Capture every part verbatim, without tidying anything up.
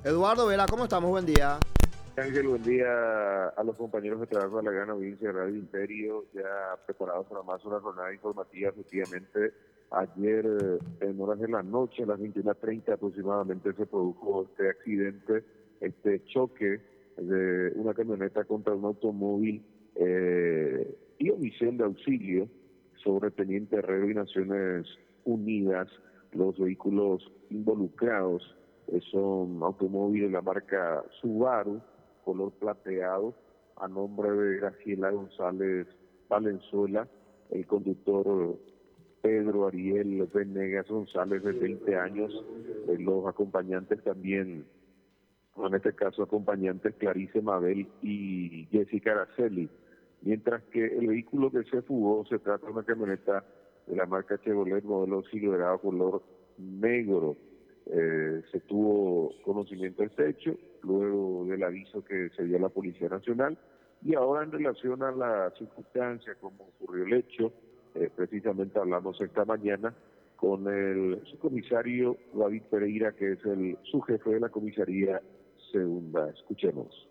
Eduardo Vela, ¿cómo estamos? Buen día. Ángel, buen día a los compañeros de trabajo de la gran audiencia de Radio Imperio, ya preparados para más una jornada informativa. Efectivamente, ayer eh, en horas de la noche, a las veintiuna treinta aproximadamente, se produjo este accidente, este choque de una camioneta contra un automóvil eh, y omisión de auxilio sobre Teniente Herrero y Naciones Unidas. Los vehículos involucrados eh, son automóviles de la marca Subaru, color plateado, a nombre de Graciela González Valenzuela, el conductor Pedro Ariel Venegas González, de veinte años, eh, los acompañantes también, en este caso acompañantes Clarice Mabel y Jessica Araceli, mientras que el vehículo que se fugó se trata de una camioneta de la marca Chevrolet modelo Silverado color negro. Eh, se tuvo conocimiento del hecho luego del aviso que se dio a la Policía Nacional, y ahora en relación a la circunstancia, como ocurrió el hecho, eh, precisamente hablamos esta mañana con el subcomisario David Pereira, que es el subjefe de la comisaría segunda. Escuchemos.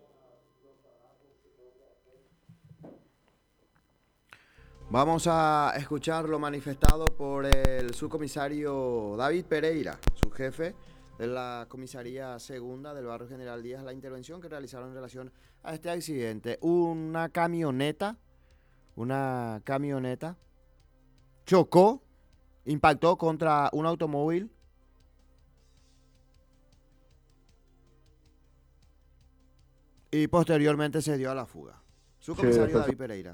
Vamos a escuchar lo manifestado por el subcomisario David Pereira, su jefe de la comisaría segunda del barrio General Díaz, la intervención que realizaron en relación a este accidente. Una camioneta, una camioneta chocó, impactó contra un automóvil y posteriormente se dio a la fuga. Subcomisario David Pereira.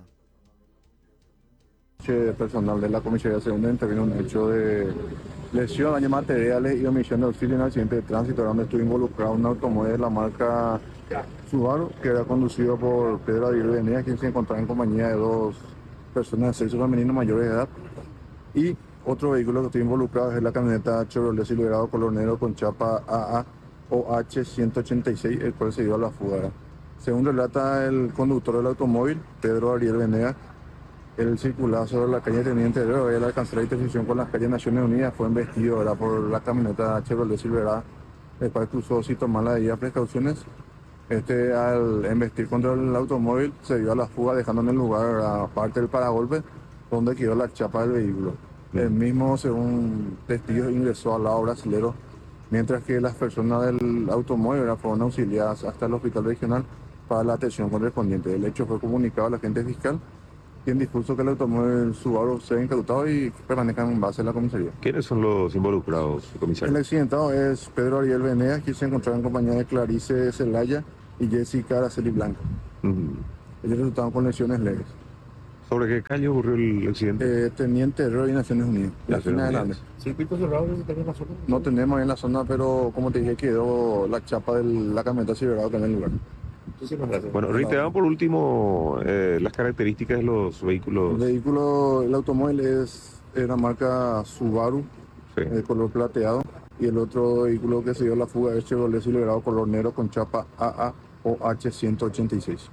Personal de la comisaría segunda intervino en un hecho de lesión, daños materiales y omisión de auxilio en accidente de tránsito, donde estuvo involucrado un automóvil de la marca Subaru que era conducido por Pedro Ariel Venegas, quien se encontraba en compañía de dos personas de sexo femenino mayores de edad, y otro vehículo que estuvo involucrado es la camioneta Chevrolet Silverado color negro con chapa A A O H ciento ochenta y seis, el cual se dio a la fuga. Según relata el conductor del automóvil, Pedro Ariel Venegas, el circulaba sobre la calle Teniente Herrero, al alcanzar la intersección con las calles Naciones Unidas, fue embestido ¿verdad? por la camioneta Chevrolet Silverado, el cual cruzó sin tomar las debidas precauciones. Este, al embestir contra el automóvil, se dio a la fuga, dejando en el lugar ¿verdad? parte del paragolpe, donde quedó la chapa del vehículo. El mismo, según testigos, ingresó al lado brasilero, mientras que las personas del automóvil ¿verdad? fueron auxiliadas hasta el hospital regional para la atención correspondiente. El hecho fue comunicado al agente fiscal, quien dispuso que el automóvil Subaru sea incautado y permanezca en base a la comisaría. ¿Quiénes son los involucrados, comisario? El accidentado es Pedro Ariel Venegas, quien se encontraba en compañía de Clarice Celaya y Jessica Araceli Blanco. Uh-huh. Ellos resultaron con lesiones leves. ¿Sobre qué calle ocurrió el accidente? Eh, Teniente Herrero y Naciones Unidas. Naciones Unidas. ¿Circuito cerrado en la zona? No tenemos en la zona, pero como te dije, quedó la chapa de la camioneta Silverado también en el lugar. Bueno, reiteraban por último eh, las características de los vehículos. El vehículo, el automóvil es de la marca Subaru, sí. de color plateado, y el otro vehículo que se dio la fuga es Chevrolet Silverado color negro con chapa A A O H ciento ochenta y seis.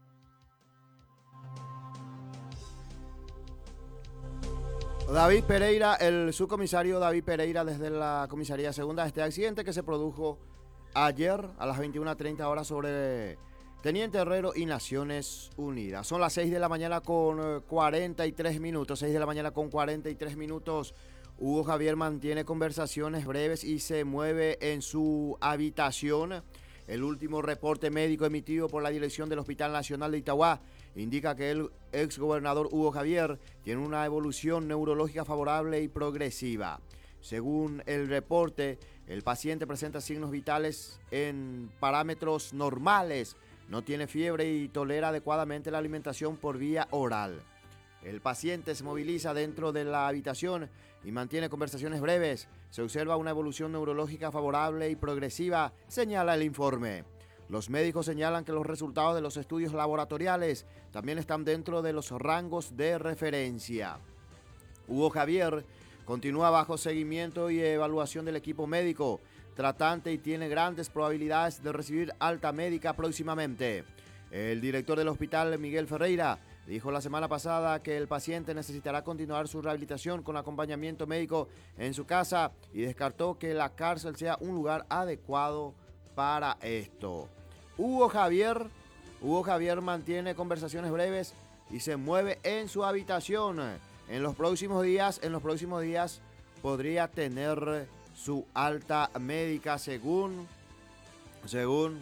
David Pereira, el subcomisario David Pereira desde la comisaría segunda de este accidente que se produjo ayer a las veintiuna treinta horas sobre Teniente Herrero y Naciones Unidas. Son las seis de la mañana con cuarenta y tres minutos, seis de la mañana con cuarenta y tres minutos. Hugo Javier mantiene conversaciones breves y se mueve en su habitación. El último reporte médico emitido por la dirección del Hospital Nacional de Itauguá indica que el exgobernador Hugo Javier tiene una evolución neurológica favorable y progresiva. Según el reporte, el paciente presenta signos vitales en parámetros normales, no tiene fiebre y tolera adecuadamente la alimentación por vía oral. El paciente se moviliza dentro de la habitación y mantiene conversaciones breves. Se observa una evolución neurológica favorable y progresiva, señala el informe. Los médicos señalan que los resultados de los estudios laboratoriales también están dentro de los rangos de referencia. Hugo Javier continúa bajo seguimiento y evaluación del equipo médico tratante y tiene grandes probabilidades de recibir alta médica próximamente. El director del hospital, Miguel Ferreira, dijo la semana pasada que el paciente necesitará continuar su rehabilitación con acompañamiento médico en su casa y descartó que la cárcel sea un lugar adecuado para esto. Hugo Javier, Hugo Javier mantiene conversaciones breves y se mueve en su habitación. En los próximos días, en los próximos días podría tener su alta médica según, según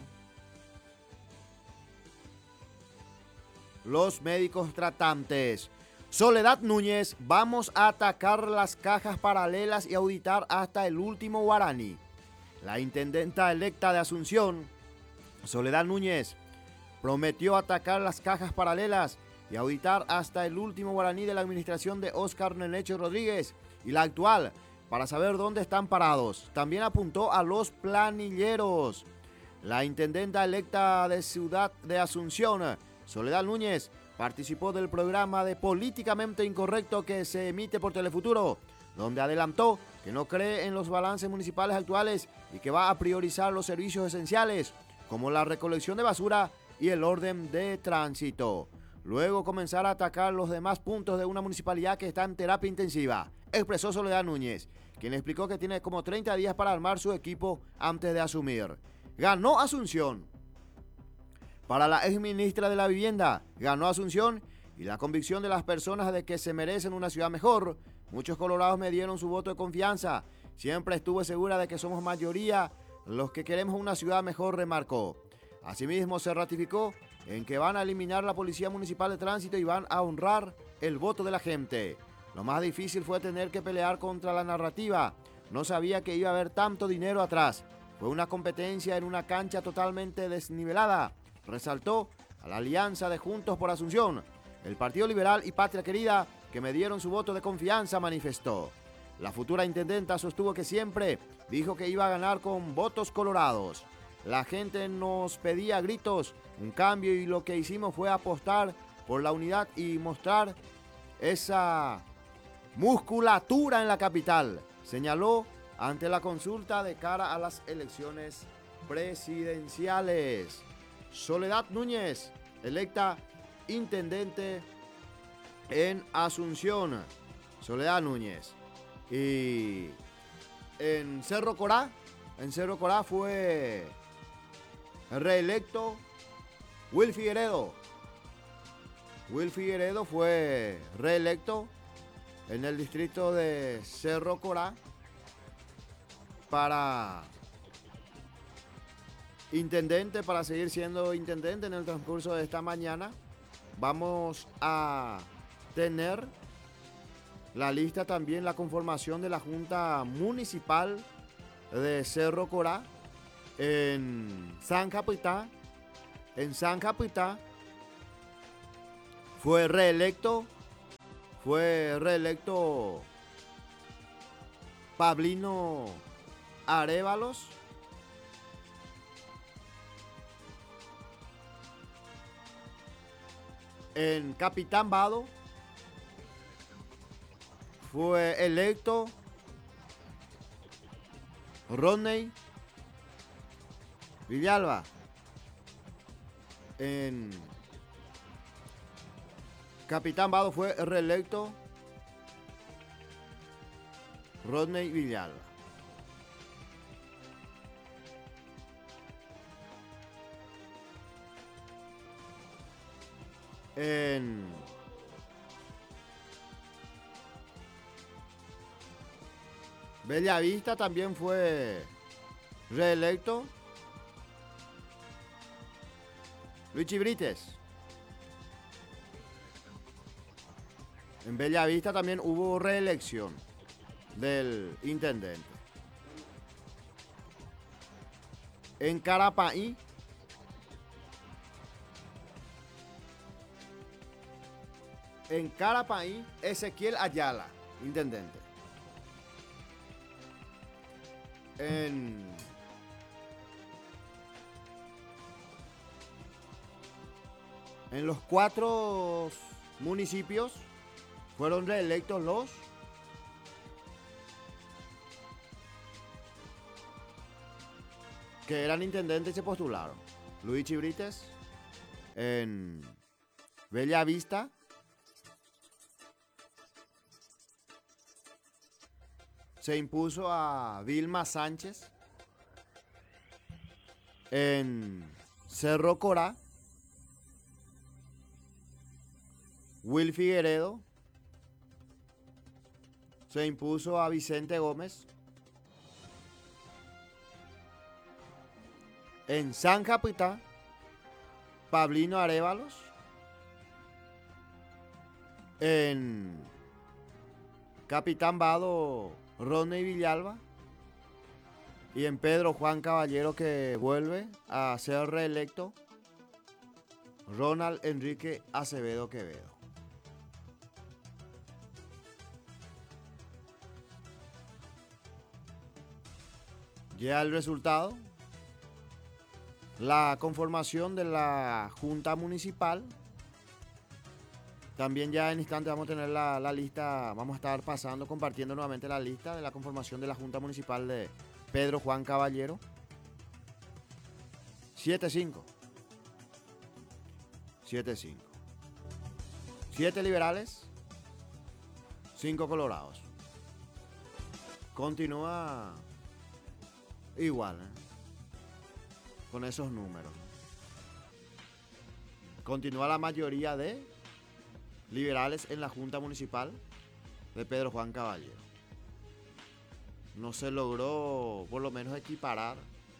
los médicos tratantes. Soledad Núñez, vamos a atacar las cajas paralelas y auditar hasta el último guaraní. La intendenta electa de Asunción, Soledad Núñez, prometió atacar las cajas paralelas y auditar hasta el último guaraní de la administración de Óscar Nenecho Rodríguez y la actual para saber dónde están parados. También apuntó a los planilleros. La intendenta electa de Ciudad de Asunción, Soledad Núñez, participó del programa de Políticamente Incorrecto que se emite por Telefuturo, donde adelantó que no cree en los balances municipales actuales y que va a priorizar los servicios esenciales, como la recolección de basura y el orden de tránsito. Luego comenzar a atacar los demás puntos de una municipalidad que está en terapia intensiva, expresó Soledad Núñez, quien explicó que tiene como treinta días para armar su equipo antes de asumir. Ganó Asunción. Para la exministra de la Vivienda, ganó Asunción y la convicción de las personas de que se merecen una ciudad mejor. Muchos colorados me dieron su voto de confianza. Siempre estuve segura de que somos mayoría los que queremos una ciudad mejor, remarcó. Asimismo, se ratificó en que van a eliminar la Policía Municipal de Tránsito y van a honrar el voto de la gente. Lo más difícil fue tener que pelear contra la narrativa. No sabía que iba a haber tanto dinero atrás. Fue una competencia en una cancha totalmente desnivelada. Resaltó a la alianza de Juntos por Asunción, el Partido Liberal y Patria Querida, que me dieron su voto de confianza, manifestó. La futura intendenta sostuvo que siempre dijo que iba a ganar con votos colorados. La gente nos pedía a gritos un cambio y lo que hicimos fue apostar por la unidad y mostrar esa musculatura en la capital, señaló ante la consulta de cara a las elecciones presidenciales. Soledad Núñez, electa intendente en Asunción. Soledad Núñez. Y en Cerro Corá, en Cerro Corá fue reelecto Will Figueredo. Will Figueredo fue reelecto en el distrito de Cerro Corá para intendente, para seguir siendo intendente en el transcurso de esta mañana. Vamos a tener la lista también, la conformación de la Junta Municipal de Cerro Corá en San Capitá. En San Capitá fue reelecto, fue reelecto Pablino Arévalos. En Capitán Vado fue electo Rodney Villalba. En Capitán Vado fue reelecto Rodney Villalba. En Bellavista también fue reelecto Luigi Brites. En Bellavista también hubo reelección del intendente. En Carapaí En Carapaí, Ezequiel Ayala, intendente. En En los cuatro municipios fueron reelectos los que eran intendentes y se postularon. Luis Chibrites en Bellavista. Se impuso a Vilma Sánchez. En Cerro Corá, Will Figueredo se impuso a Vicente Gómez. En San Capitán, Pablino Arévalos. En Capitán Vado, Rodney Villalba. Y en Pedro Juan Caballero, que vuelve a ser reelecto, Ronald Enrique Acevedo Quevedo. Ya el resultado, la conformación de la Junta Municipal. También ya en instante vamos a tener la, la lista, vamos a estar pasando, compartiendo nuevamente la lista de la conformación de la Junta Municipal de Pedro Juan Caballero. siete cinco. siete cinco. siete liberales, cinco colorados. Continúa igual, ¿eh? Con esos números. Continúa la mayoría de liberales en la Junta Municipal de Pedro Juan Caballero. No se logró por lo menos equiparar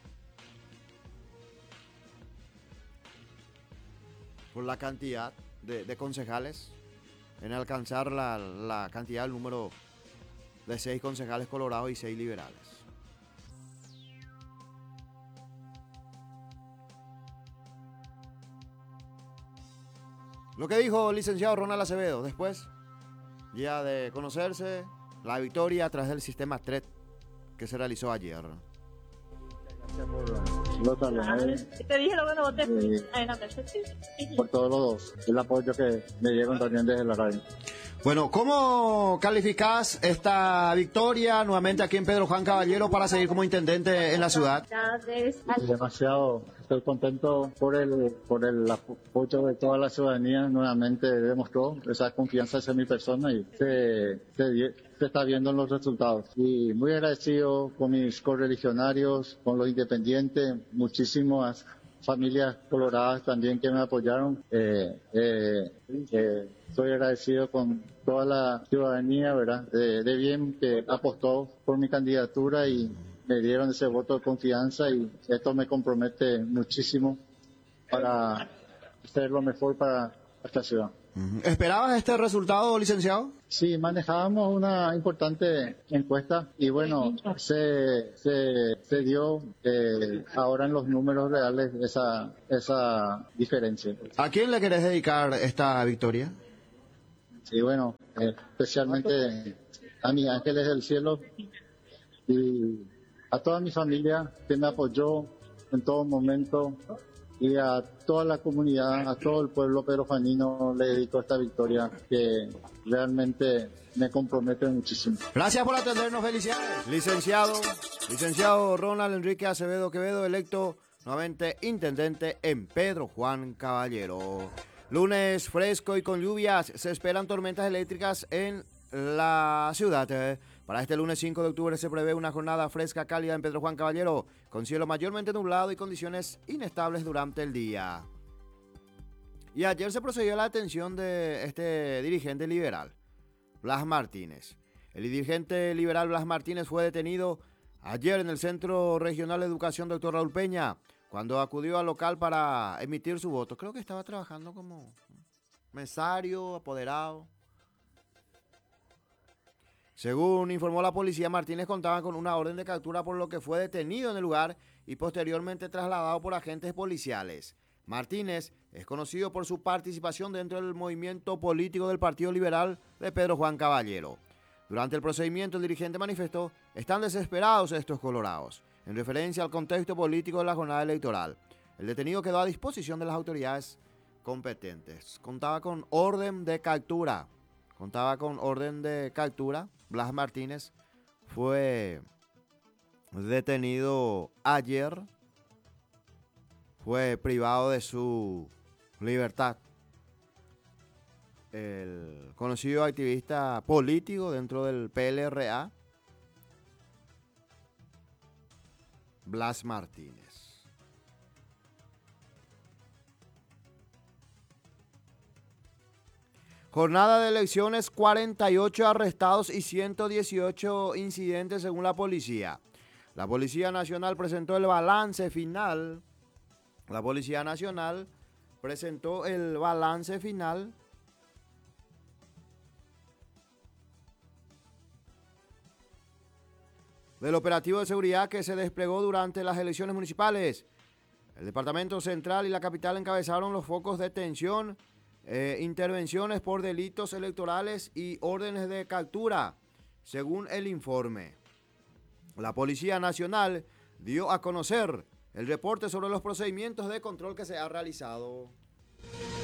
por la cantidad de, de concejales en alcanzar la, la cantidad, el número de seis concejales colorados y seis liberales. Lo que dijo el licenciado Ronald Acevedo después ya de conocerse la victoria a través del sistema T R E T que se realizó ayer. Los talones, Te dije lo que no voté. eh, Ay, no, pero- por todos los, el apoyo que me dieron también desde la radio. Bueno, ¿cómo calificás esta victoria nuevamente aquí en Pedro Juan Caballero para seguir como intendente en la ciudad? Demasiado, estoy contento por el, por el apoyo de toda la ciudadanía, nuevamente demostró esa confianza hacia mi persona y se, se, die- se está viendo en los resultados. Y muy agradecido con mis correligionarios, con los independientes, muchísimas familias coloradas también que me apoyaron. Eh, eh, eh, Estoy agradecido con toda la ciudadanía, ¿verdad? De, de bien que apostó por mi candidatura y me dieron ese voto de confianza y esto me compromete muchísimo para hacer lo mejor para esta ciudad. ¿Esperabas este resultado, licenciado? Sí, manejábamos una importante encuesta y bueno, se, se, se dio eh, ahora en los números reales esa, esa diferencia. ¿A quién le querés dedicar esta victoria? Sí, bueno, eh, especialmente a mis ángeles del cielo y a toda mi familia que me apoyó en todo momento y a toda la comunidad, a todo el pueblo pedrojuanino le dedico esta victoria que realmente me compromete muchísimo. Gracias por atendernos, felicidades. Licenciado, licenciado Ronald Enrique Acevedo Quevedo, electo nuevamente intendente en Pedro Juan Caballero. Lunes fresco y con lluvias, se esperan tormentas eléctricas en la ciudad. Eh, Para este lunes cinco de octubre se prevé una jornada fresca cálida en Pedro Juan Caballero, con cielo mayormente nublado y condiciones inestables durante el día. Y ayer se procedió a la detención de este dirigente liberal, Blas Martínez. El dirigente liberal Blas Martínez fue detenido ayer en el Centro Regional de Educación Doctor Raúl Peña, cuando acudió al local para emitir su voto. Creo que estaba trabajando como mesario, apoderado. Según informó la policía, Martínez contaba con una orden de captura, por lo que fue detenido en el lugar y posteriormente trasladado por agentes policiales. Martínez es conocido por su participación dentro del movimiento político del Partido Liberal de Pedro Juan Caballero. Durante el procedimiento, el dirigente manifestó: "Están desesperados estos colorados", en referencia al contexto político de la jornada electoral. El detenido quedó a disposición de las autoridades competentes. Contaba con orden de captura. Contaba con orden de captura. Blas Martínez fue detenido ayer. Fue privado de su libertad. El conocido activista político dentro del P L R A, Blas Martínez. Jornada de elecciones, cuarenta y ocho arrestados y ciento dieciocho incidentes según la policía. La Policía Nacional presentó el balance final. La Policía Nacional presentó el balance final del operativo de seguridad que se desplegó durante las elecciones municipales. El Departamento Central y la capital encabezaron los focos de tensión, eh, intervenciones por delitos electorales y órdenes de captura, según el informe. La Policía Nacional dio a conocer el reporte sobre los procedimientos de control que se ha realizado.